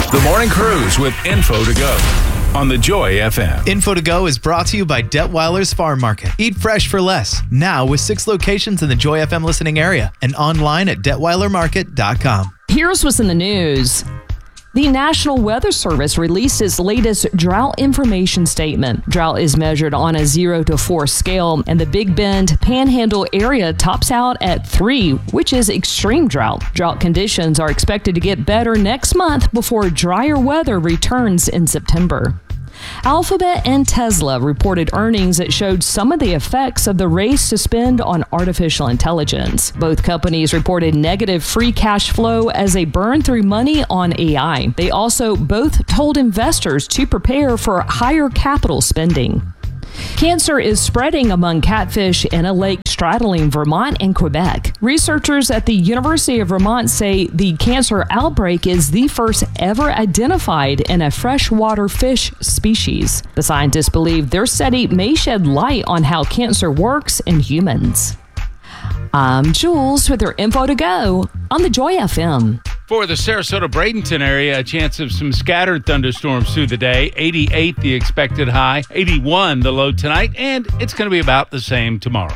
The Morning Cruise with Info to Go on the Joy FM. Info to Go is brought to you by Detweiler's Farm Market. Eat fresh for less. Now with 6 locations in the Joy FM listening area and online at detweilermarket.com. Here's what's in the news. The National Weather Service released its latest drought information statement. Drought is measured on a 0 to 4 scale, and the Big Bend Panhandle area tops out at 3, which is extreme drought. Drought conditions are expected to get better next month before drier weather returns in September. Alphabet and Tesla reported earnings that showed some of the effects of the race to spend on artificial intelligence. Both companies reported negative free cash flow as they burn through money on AI. They also both told investors to prepare for higher capital spending. Cancer is spreading among catfish in a lake straddling Vermont and Quebec. Researchers at the University of Vermont say the cancer outbreak is the first ever identified in a freshwater fish species. The scientists believe their study may shed light on how cancer works in humans. I'm Jules with your Info to Go on the Joy FM. For the Sarasota-Bradenton area, a chance of some scattered thunderstorms through the day. 88 the expected high, 81 the low tonight, and it's going to be about the same tomorrow.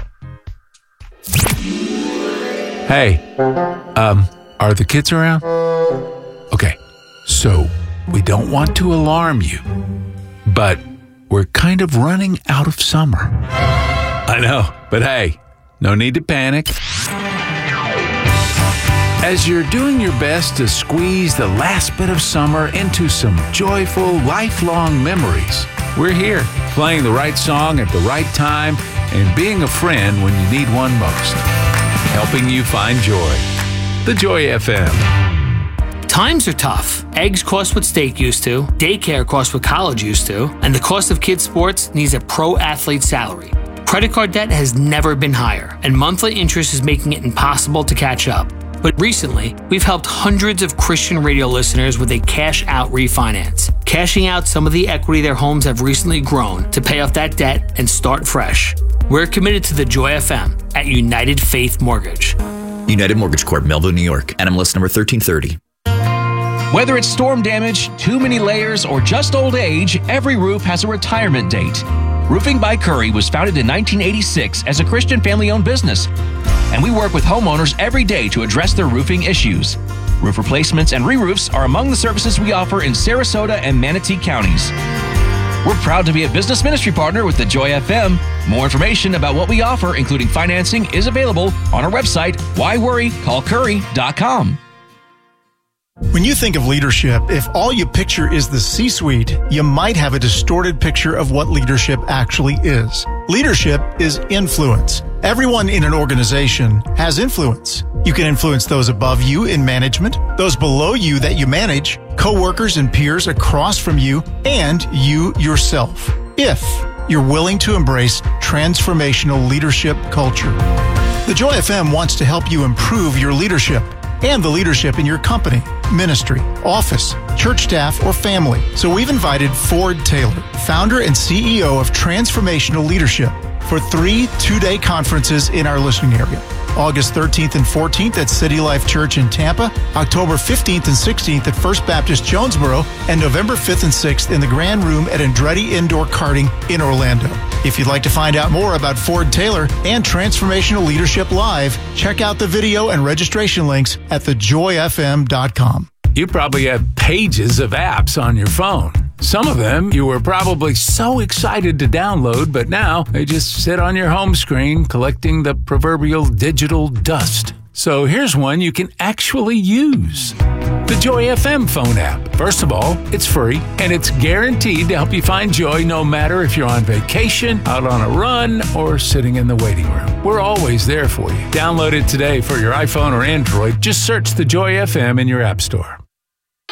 Hey, are the kids around? Okay, so we don't want to alarm you, but we're kind of running out of summer. I know, but hey, no need to panic. As you're doing your best to squeeze the last bit of summer into some joyful, lifelong memories, we're here, playing the right song at the right time and being a friend when you need one most, helping you find joy. The Joy FM. Times are tough. Eggs cost what steak used to, daycare costs what college used to, and the cost of kids' sports needs a pro athlete's salary. Credit card debt has never been higher, and monthly interest is making it impossible to catch up. But recently, we've helped hundreds of Christian radio listeners with a cash-out refinance, cashing out some of the equity their homes have recently grown to pay off that debt and start fresh. We're committed to the Joy FM at United Faith Mortgage. United Mortgage Corp, Melville, New York. NMLS number 1330. Whether it's storm damage, too many layers, or just old age, every roof has a retirement date. Roofing by Curry was founded in 1986 as a Christian family-owned business, and we work with homeowners every day to address their roofing issues. Roof replacements and re-roofs are among the services we offer in Sarasota and Manatee counties. We're proud to be a business ministry partner with the Joy FM. More information about what we offer, including financing, is available on our website, whyworrycallcurry.com. When you think of leadership, if all you picture is the C-suite, you might have a distorted picture of what leadership actually is. Leadership is influence. Everyone in an organization has influence. You can influence those above you in management, those below you that you manage, coworkers and peers across from you, and you yourself, if you're willing to embrace transformational leadership culture. The Joy FM wants to help you improve your leadership and the leadership in your company, ministry, office, church staff, or family. So we've invited Ford Taylor, founder and CEO of Transformational Leadership, for 3 two-day conferences in our listening area. August 13th and 14th at City Life Church in Tampa, October 15th and 16th at First Baptist Jonesboro, and November 5th and 6th in the Grand Room at Andretti Indoor Karting in Orlando. If you'd like to find out more about Ford Taylor and Transformational Leadership Live, check out the video and registration links at thejoyfm.com. You probably have pages of apps on your phone. Some of them you were probably so excited to download, but now they just sit on your home screen collecting the proverbial digital dust. So here's one you can actually use. The Joy FM phone app. First of all, it's free, and it's guaranteed to help you find joy no matter if you're on vacation, out on a run, or sitting in the waiting room. We're always there for you. Download it today for your iPhone or Android. Just search the Joy FM in your app store.